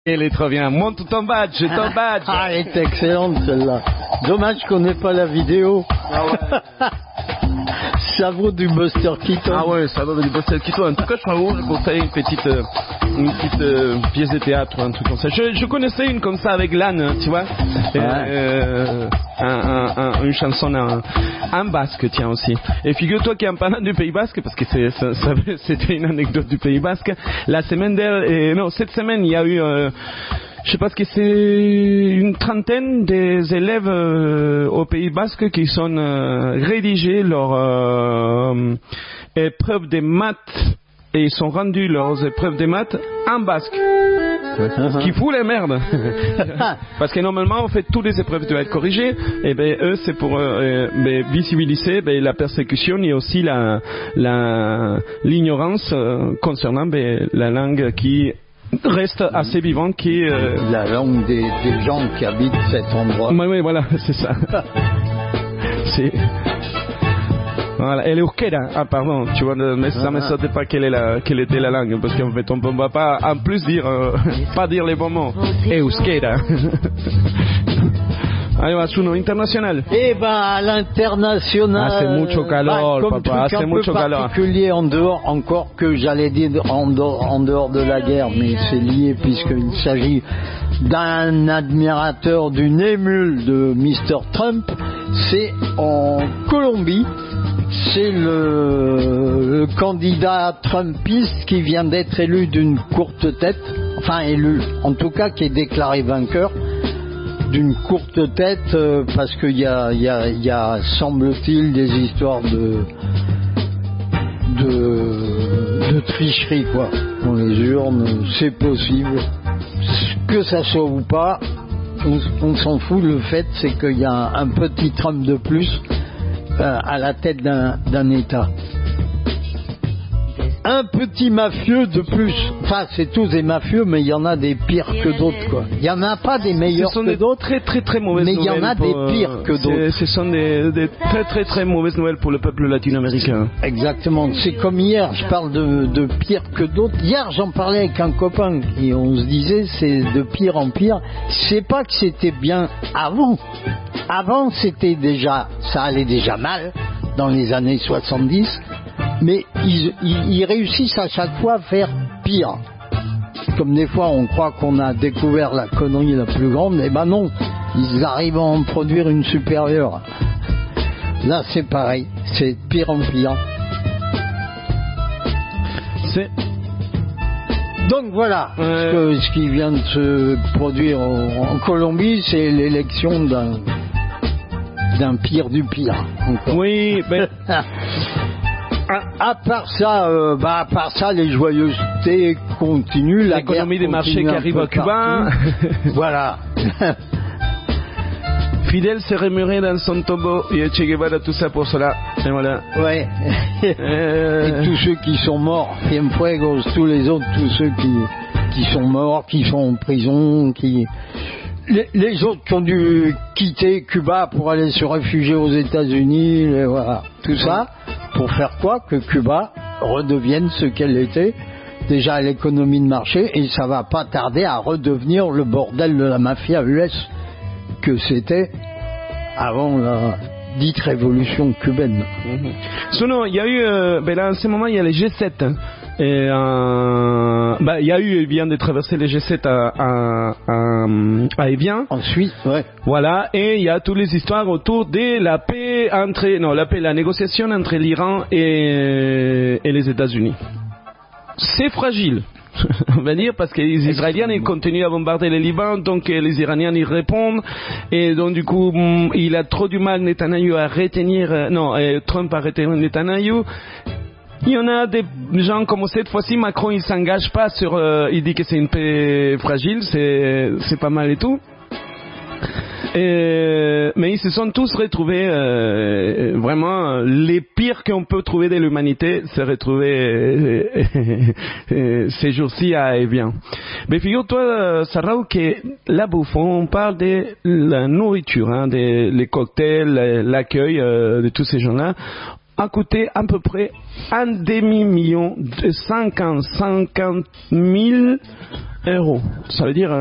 Elle est trop bien. Monte ton badge, ton badge. Ah, elle est excellente celle-là. Dommage qu'on n'ait pas la vidéo. Ah ouais. Ça vaut du Buster Keaton. Ah ouais, ça vaut du Buster Keaton. En tout cas, je crois que je conseille une petite pièce de théâtre, un truc comme ça. Je connaissais une comme ça avec l'âne, tu vois. Une chanson en basque, tiens aussi. Et figure-toi qu'en parlant du Pays Basque, parce que c'était une anecdote du Pays Basque, cette semaine, il y a eu, je sais pas ce que c'est, une trentaine des élèves au Pays Basque qui sont rédigés leur épreuve de maths et ils sont rendus leurs épreuves de maths en basque. Ce qui fout les merdes. Parce que normalement, on fait toutes les épreuves doivent être corrigées. Et ben eux, c'est pour visibiliser la persécution et aussi l'ignorance concernant la langue qui reste assez vivante, qui la langue des gens qui habitent cet endroit. Oui, voilà, c'est ça. Voilà, elle est euskera, pardon, tu vois, mais ça me sautait pas quelle était la langue, parce qu'en fait on ne va pas en plus dire, pas dire les bons mots. Euskera. Allez, va, Suno, international. Eh ben, à l'international. Hace mucho calor, comme papa, hace mucho calor. Particulier en dehors, encore que j'allais dire en dehors de la guerre, mais c'est lié puisqu'il s'agit d'un admirateur d'une émule de Mr. Trump. C'est en Colombie. C'est le candidat trumpiste qui vient d'être élu d'une courte tête, enfin élu, en tout cas qui est déclaré vainqueur d'une courte tête, parce qu'il y a, semble-t-il, des histoires de tricherie, quoi. Dans les urnes, c'est possible. Que ça soit ou pas, on s'en fout. Le fait, c'est qu'il y a un petit Trump de plus à la tête d'un État. Un petit mafieux de plus. Enfin, c'est tous des mafieux, mais il y en a des pires que d'autres, quoi. Il y en a pas des meilleurs que d'autres. Très très très mauvaises mais nouvelles. Mais il y en a des pires que d'autres. Ce sont des très très très mauvaises nouvelles pour le peuple latino-américain. Exactement. C'est comme hier, je parle de pire que d'autres. Hier, j'en parlais avec un copain et on se disait c'est de pire en pire. C'est pas que c'était bien avant. Avant, ça allait déjà mal dans les années 70. Mais ils réussissent à chaque fois à faire pire. Comme des fois on croit qu'on a découvert la connerie la plus grande, et ben non, ils arrivent à en produire une supérieure. Là c'est pareil, c'est de pire en pire. Donc voilà, ce qui vient de se produire en Colombie, c'est l'élection d'un pire du pire. Encore. Oui, mais... À part ça, les joyeusetés continuent. L'économie des marchés qui arrive à Cuba. Voilà. Fidel s'est remué dans son tombeau et Che Guevara tout ça pour cela. Et voilà. Ouais. Et tous ceux qui sont morts, Cienfuegos, tous les autres, tous ceux qui sont morts, qui sont en prison, les autres qui ont dû quitter Cuba pour aller se réfugier aux États-Unis, voilà. Tout ça. Pour faire quoi? Que Cuba redevienne ce qu'elle était, déjà l'économie de marché, et ça va pas tarder à redevenir le bordel de la mafia US que c'était avant la dite révolution cubaine. Sinon, il y a eu, là en ce moment il y a les G7. Hein. Et il vient de traverser les G7 à Evian. En Suisse, ouais. Voilà, et il y a toutes les histoires autour de la négociation entre l'Iran et les États-Unis. C'est fragile, on va dire, parce que les Israéliens ils continuent à bombarder le Liban, donc les Iraniens ils répondent, et donc du coup il a trop du mal Netanyahou à retenir, Trump à retenir Netanyahou. Il y en a des gens comme cette fois-ci, Macron il s'engage pas sur, il dit que c'est une paix fragile, c'est pas mal et tout. Mais ils se sont tous retrouvés, vraiment, les pires qu'on peut trouver de l'humanité se retrouver ces jours-ci à Evian. Mais figure-toi, Sarah, que la bouffe, on parle de la nourriture, hein, les cocktails, l'accueil de tous ces gens-là. a coûté à peu près 1,5 million de 50 000 euros. Ça veut dire